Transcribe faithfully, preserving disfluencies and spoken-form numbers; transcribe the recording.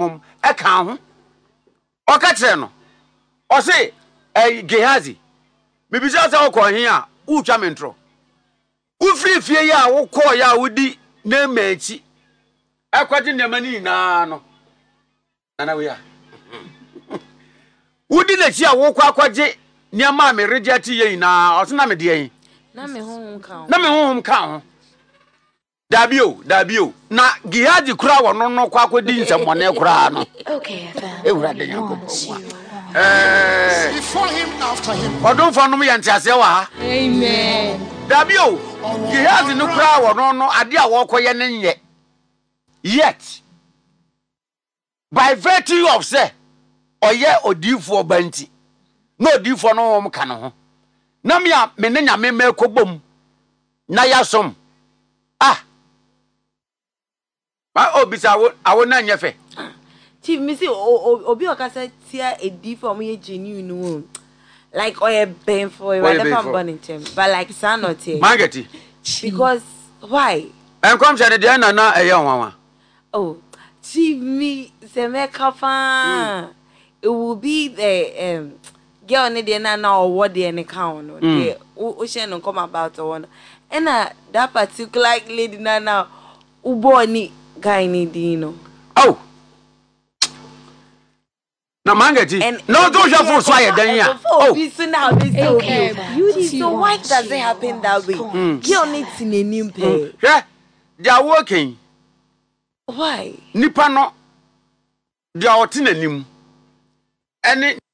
honhom e kan ho o ka kire no o se eh Gehazi bibisa se okọ hin a utwa mentro u free fie ya wo kọ ya wudi na machi akwadi nemani na no nana we ya wudi na chi a wo kọ akwaje niama me reject ye na o se na me de yin na me honhom kan ho na me honhom kan ho Dabio, Dabio. Na Gehazi kura wono no kwa kwedi nsemone kura no. Okay, e urade nyankopon. Eh. Before him, after him. Odun fonu ye ntiase wa ha. Amen. Dabio, Gehazi no kura wono no ade a wo koye ne nye. Yet by virtue of say oye odifo banti. No odifo no wo mka no ho. Na me a me ne nyame me kobom. Na yasom. Ah. Ba obisa wo awo na nyefe. Chief me say obi okasa tia edi for me genuine no. Like oye ben for rather from Bonington. But like san not here. Magati. Because why? En kom se de na na eye wanwa. Oh, Chief me se me kafa. It will be the um girl ne de na na or the any count no. The o she no come about one. And uh, that particular lady na na uboni guy ni dino. Oh. Na mangeti. No do you for so ya dan ya. Oh. Okay. Beauty. So why does it happen that way? Girl needs in a new pay. Yeah. They are working. Why? Nipa no. They are working anim. Any